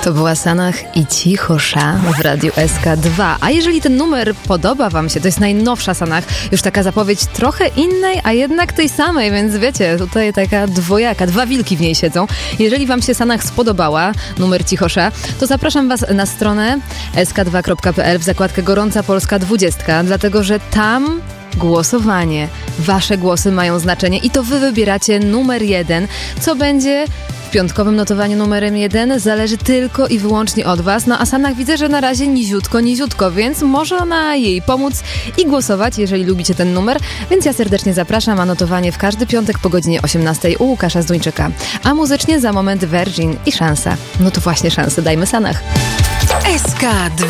To była Sanach i Cichosza w Radiu SK2. A jeżeli ten numer podoba wam się, to jest najnowsza Sanach, już taka zapowiedź trochę innej, a jednak tej samej, więc wiecie, tutaj taka dwojaka, dwa wilki w niej siedzą. Jeżeli wam się Sanach spodobała, numer Cichosza, to zapraszam was na stronę sk2.pl w zakładkę Gorąca Polska 20, dlatego że tam głosowanie. Wasze głosy mają znaczenie i to wy wybieracie numer 1. Co będzie w piątkowym notowaniu numerem 1 zależy tylko i wyłącznie od was. No a Sanach widzę, że na razie niziutko, więc może ona jej pomóc i głosować, jeżeli lubicie ten numer. Więc ja serdecznie zapraszam, a notowanie w każdy piątek po godzinie 18 u Łukasza Zduńczyka. A muzycznie za moment Virgin i Szansa. No to właśnie szansę dajmy Sanach. SK2.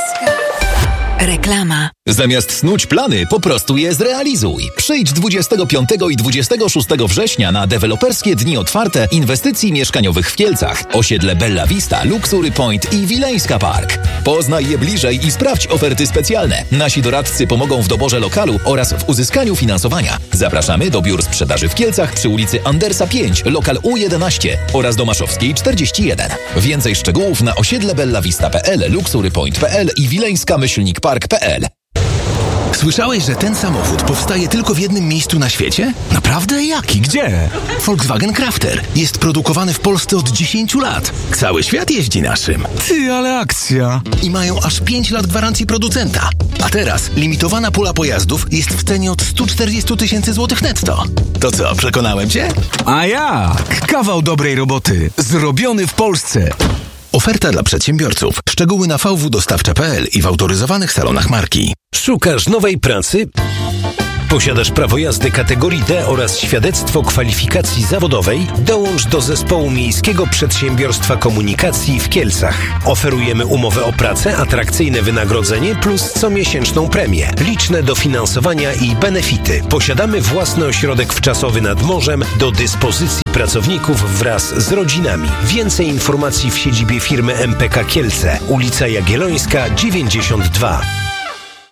Reklama. Zamiast snuć plany, po prostu je zrealizuj. Przyjdź 25 i 26 września na deweloperskie dni otwarte inwestycji mieszkaniowych w Kielcach. Osiedle Bella Vista, Luxury Point i Wileńska Park. Poznaj je bliżej i sprawdź oferty specjalne. Nasi doradcy pomogą w doborze lokalu oraz w uzyskaniu finansowania. Zapraszamy do biur sprzedaży w Kielcach przy ulicy Andersa 5, lokal U11 oraz do Maszowskiej 41. Więcej szczegółów na osiedlebellavista.pl, luxurypoint.pl i wileńska-park.pl. Słyszałeś, że ten samochód powstaje tylko w jednym miejscu na świecie? Naprawdę? Jaki? Gdzie? Volkswagen Crafter. Jest produkowany w Polsce od 10 lat. Cały świat jeździ naszym. Ty, ale akcja! I mają aż 5 lat gwarancji producenta. A teraz limitowana pula pojazdów jest w cenie od 140 000 złotych netto. To co, przekonałem cię? A jak? Kawał dobrej roboty. Zrobiony w Polsce. Oferta dla przedsiębiorców. Szczegóły na vwdostawcze.pl i w autoryzowanych salonach marki. Szukasz nowej pracy? Posiadasz prawo jazdy kategorii D oraz świadectwo kwalifikacji zawodowej? Dołącz do zespołu Miejskiego Przedsiębiorstwa Komunikacji w Kielcach. Oferujemy umowę o pracę, atrakcyjne wynagrodzenie plus comiesięczną premię, liczne dofinansowania i benefity. Posiadamy własny ośrodek wczasowy nad morzem do dyspozycji pracowników wraz z rodzinami. Więcej informacji w siedzibie firmy MPK Kielce, ulica Jagiellońska 92.